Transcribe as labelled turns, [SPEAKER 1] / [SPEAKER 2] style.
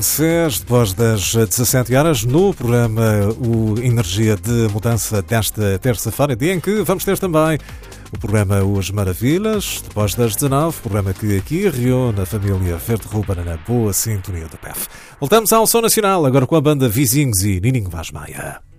[SPEAKER 1] acontecer depois das 17 horas no programa O Energia de Mudança desta terça-feira, dia em que vamos ter também o programa Os Maravilhas, depois das 19, programa que aqui reúne a família Verde-Rúbara na boa sintonia do PEF. Voltamos ao Som Nacional, agora com a banda Vizinhos e Nininho Vaz Maia.